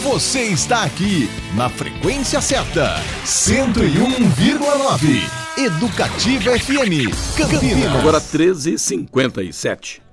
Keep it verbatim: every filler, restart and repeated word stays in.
Você está aqui na frequência certa, cento e um vírgula nove, Educativa F M, Campinas. Agora treze e cinquenta e sete.